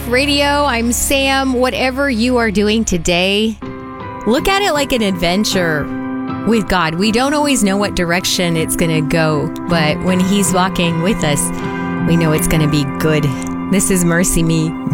Life Radio. I'm Sam. Whatever you are doing today, look at it like an adventure with God. We don't always know what direction it's going to go, but when He's walking with us, we know it's going to be good. This is Mercy Me.